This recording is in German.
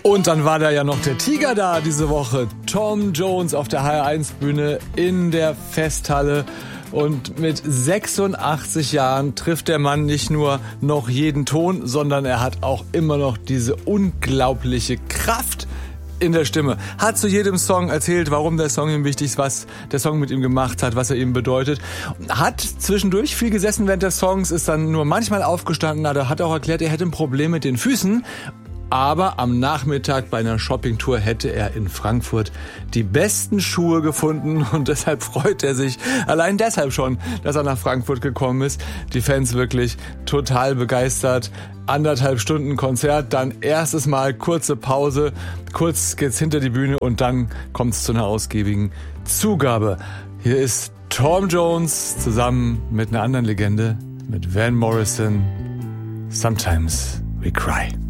Und dann war da ja noch der Tiger da diese Woche. Tom Jones auf der HR1-Bühne in der Festhalle. Und mit 86 Jahren trifft der Mann nicht nur noch jeden Ton, sondern er hat auch immer noch diese unglaubliche Kraft in der Stimme. Hat zu jedem Song erzählt, warum der Song ihm wichtig ist, was der Song mit ihm gemacht hat, was er ihm bedeutet. Hat zwischendurch viel gesessen während des Songs, ist dann nur manchmal aufgestanden, hat auch erklärt, er hätte ein Problem mit den Füßen. Aber am Nachmittag bei einer Shoppingtour hätte er in Frankfurt die besten Schuhe gefunden und deshalb freut er sich, allein deshalb schon, dass er nach Frankfurt gekommen ist. Die Fans wirklich total begeistert. 1,5 Stunden Konzert, dann erstes Mal kurze Pause, kurz geht's hinter die Bühne und dann kommt's zu einer ausgiebigen Zugabe. Hier ist Tom Jones zusammen mit einer anderen Legende, mit Van Morrison. Sometimes we cry.